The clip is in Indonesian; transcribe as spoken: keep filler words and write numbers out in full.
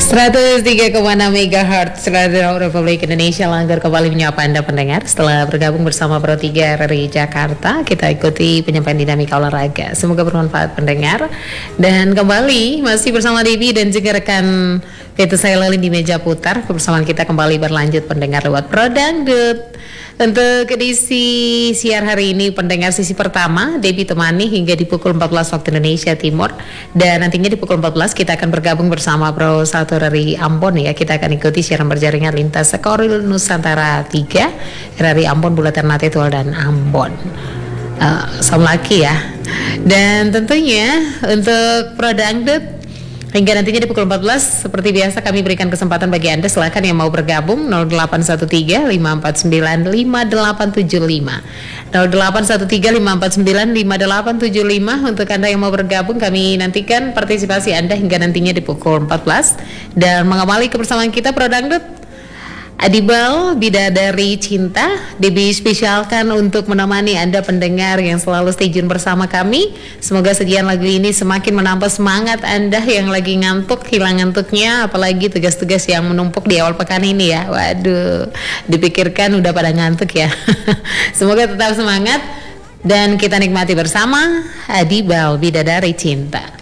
seratus tiga koma enam megahertz Radio Republik Indonesia Langgar kembali menyapa Anda pendengar. Setelah bergabung bersama Pro tiga R R I Jakarta, kita ikuti penyampaian dinamika olahraga. Semoga bermanfaat pendengar. Dan kembali masih bersama Devi dan juga rekan Peter saya Lelin di meja putar. Kebersamaan kita kembali berlanjut pendengar lewat Pro Dangdut. Untuk edisi siar hari ini pendengar sisi pertama Devi temani hingga di pukul empat belas waktu Indonesia Timur, dan nantinya di pukul empat belas kita akan bergabung bersama Pro satu dari Ambon ya. Kita akan ikuti siaran berjaringan lintas Sekoril Nusantara tiga R R I Ambon, Buletar Natetual dan Ambon. Uh, Assalamualaikum lagi ya. Dan tentunya untuk Pro Dangdut hingga nantinya di pukul empat belas seperti biasa kami berikan kesempatan bagi Anda, silakan yang mau bergabung nol delapan satu tiga lima empat sembilan lima delapan tujuh lima nol delapan satu tiga lima empat sembilan lima delapan tujuh lima. Untuk Anda yang mau bergabung, kami nantikan partisipasi Anda hingga nantinya di pukul empat belas. Dan mengawali kebersamaan kita Pro Dangdut, Adibal Bidadari Cinta dispesialkan untuk menemani Anda pendengar yang selalu stay tune bersama kami. Semoga sajian lagu ini semakin menambah semangat Anda yang lagi ngantuk, hilang ngantuknya, apalagi tugas-tugas yang menumpuk di awal pekan ini ya. Waduh, dipikirkan udah pada ngantuk ya. Semoga tetap semangat dan kita nikmati bersama Adibal Bidadari Cinta.